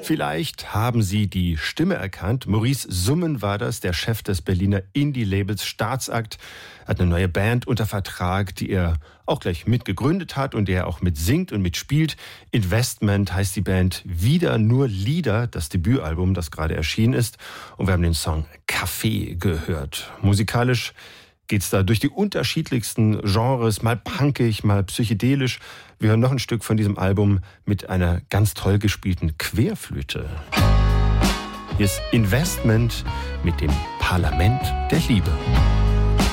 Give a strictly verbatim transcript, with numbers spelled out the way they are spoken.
Vielleicht haben Sie die Stimme erkannt. Maurice Summen war das, der Chef des Berliner Indie-Labels Staatsakt. Er hat eine neue Band unter Vertrag, die er auch gleich mitgegründet hat und der er auch mitsingt und mitspielt. Investment heißt die Band. Wieder nur Lieder, das Debütalbum, das gerade erschienen ist. Und wir haben den Song Kaffee gehört. Musikalisch geht's da durch die unterschiedlichsten Genres, mal punkig, mal psychedelisch. Wir hören noch ein Stück von diesem Album mit einer ganz toll gespielten Querflöte. Hier ist Investment mit dem Parlament der Liebe.